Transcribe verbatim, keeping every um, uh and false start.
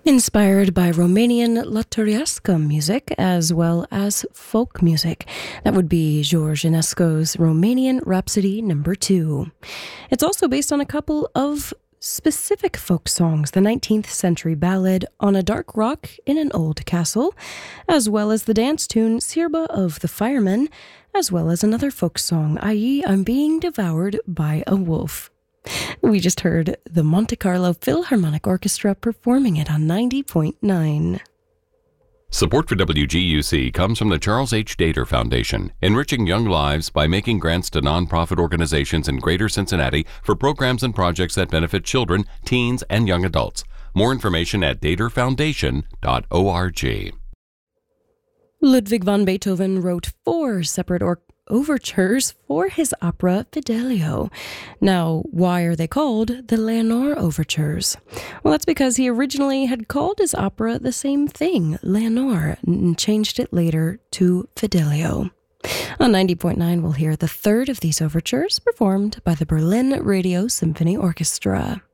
Inspired by Romanian Lătărească music as well as folk music. That would be George Enesco's Romanian Rhapsody number two. It's also based on a couple of specific folk songs, the nineteenth century ballad On a Dark Rock in an Old Castle, as well as the dance tune Sirba of the Firemen, as well as another folk song, that is I'm Being Devoured by a Wolf. We just heard the Monte Carlo Philharmonic Orchestra performing it on ninety point nine. Support for W G U C comes from the Charles H. Dater Foundation, enriching young lives by making grants to nonprofit organizations in Greater Cincinnati for programs and projects that benefit children, teens, and young adults. More information at dater foundation dot org. Ludwig van Beethoven wrote four separate or- overtures for his opera Fidelio. Now, why are they called the Leonore Overtures? Well, that's because he originally had called his opera the same thing, Leonore, and changed it later to Fidelio. On ninety point nine, we'll hear the third of these overtures performed by the Berlin Radio Symphony Orchestra.